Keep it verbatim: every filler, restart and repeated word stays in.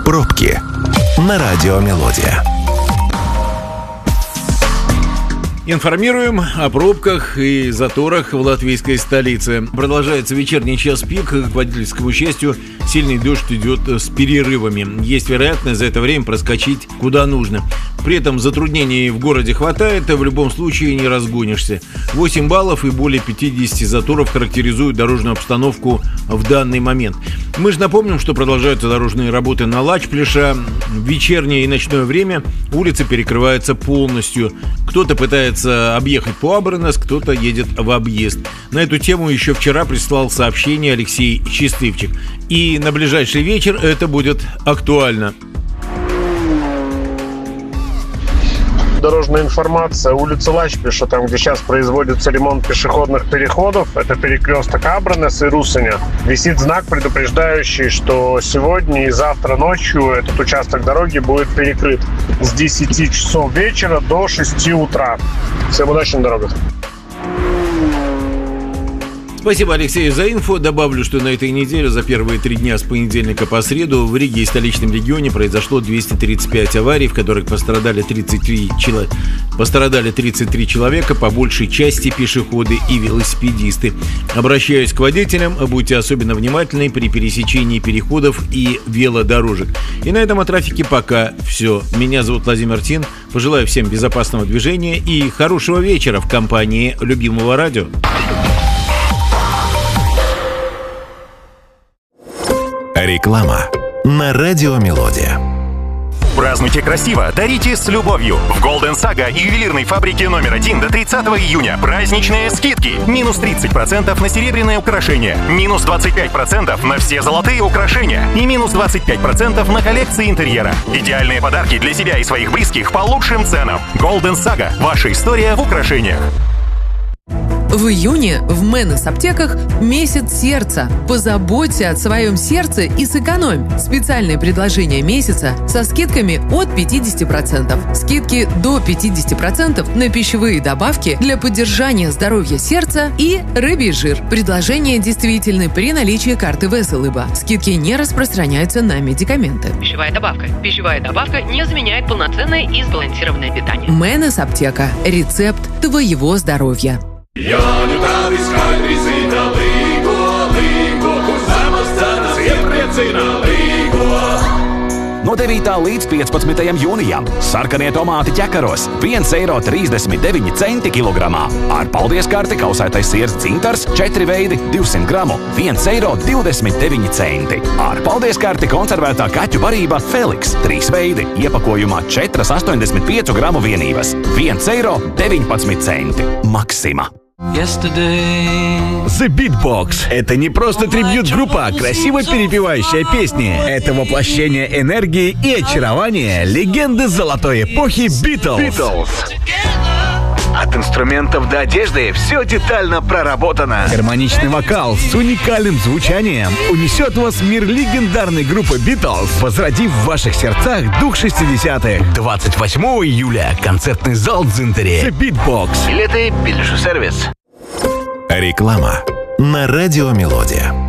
Пробки на радио Мелодия. Информируем о пробках и заторах в латвийской столице. Продолжается вечерний час пик. К водительскому счастью, сильный дождь идет с перерывами. Есть вероятность за это время проскочить куда нужно. При этом затруднений в городе хватает, в любом случае не разгонишься. восемь баллов и более пятьдесят заторов характеризуют дорожную обстановку в данный момент. Мы же напомним, что продолжаются дорожные работы на Лачплеша. В вечернее и ночное время улицы перекрываются полностью. Кто-то пытается объехать по Абренес, кто-то едет в объезд. На эту тему еще вчера прислал сообщение Алексей Счастливчик. И на ближайший вечер это будет актуально. Дорожная информация. Улица Лачплеша, там, где сейчас производится ремонт пешеходных переходов, это перекресток Абренес и Русеня. Висит знак, предупреждающий, что сегодня и завтра ночью этот участок дороги будет перекрыт с десяти часов вечера до шести утра. Всем удачи на дорогах. Спасибо, Алексею, за инфо. Добавлю, что на этой неделе за первые три дня с понедельника по среду в Риге и столичном регионе произошло двести тридцать пять аварий, в которых пострадали тридцать три, чело... пострадали тридцать три человека, по большей части пешеходы и велосипедисты. Обращаюсь к водителям, будьте особенно внимательны при пересечении переходов и велодорожек. И на этом о трафике пока все. Меня зовут Владимир Тин. Пожелаю всем безопасного движения и хорошего вечера в компании любимого радио. Реклама на радио Мелодия. Празднуйте красиво, дарите с любовью. В Golden Saga и ювелирной фабрике номер один до тридцатого июня праздничные скидки. Минус тридцать процентов на серебряные украшения, минус двадцать пять процентов на все золотые украшения и минус двадцать пять процентов на коллекции интерьера. Идеальные подарки для себя и своих близких по лучшим ценам. Golden Saga. Ваша история в украшениях. В июне в Мэнес аптеках месяц сердца. Позаботься о своем сердце и сэкономь. Специальные предложения месяца со скидками от пятидесяти процентов. Скидки до пятидесяти процентов на пищевые добавки для поддержания здоровья сердца и рыбий жир. Предложения действительны при наличии карты Веселыба. Скидки не распространяются на медикаменты. Пищевая добавка. Пищевая добавка не заменяет полноценное и сбалансированное питание. Мэнес аптека. Recept твоего здоровья. Jāņu tādi skaidri zina līgo, līgo, kur zemes cenas iepriecina līgo. No devītā līdz piecpadsmitajam jūnijam sarkanie tomāti ķekaros viens eiro trīsdesmit deviņi centi kilogramā. Ar paldies karti kausētais siers dzintars četri veidi divsimt gramu viens eiro divdesmit deviņi centi. Ar paldies karti konservētā kaķu barība Felix trīs veidi iepakojumā četras astoņdesmit piecu gramu vienības viens eiro deviņpadsmit centi. Maksima. The Beatbox – это не просто трибьют-группа, а красиво перепевающая песни. Это воплощение энергии и очарования легенды золотой эпохи Beatles. От инструментов до одежды все детально проработано. Гармоничный вокал с уникальным звучанием унесет вас в мир легендарной группы Beatles, возродив в ваших сердцах дух шестидесятых. двадцать восьмого июля концертный зал Дзинтере. The Beatbox. Билеты, билетный сервис. Реклама на радио Мелодия.